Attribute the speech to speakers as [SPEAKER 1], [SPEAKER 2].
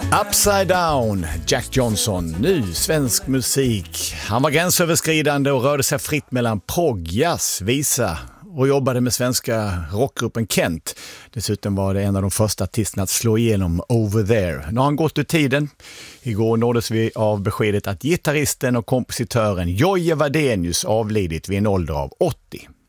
[SPEAKER 1] Upside Down, Jack Johnson, nu svensk musik. Han var gränsöverskridande och rörde sig fritt mellan prog, jazz, visa och jobbade med svenska rockgruppen Kent. Dessutom var det en av de första artisterna att slå igenom Over There. Nu har han gått ur tiden. Igår nåddes vi av beskedet att gitarristen och kompositören Jojje Wadenius avlidit vid en ålder av 80.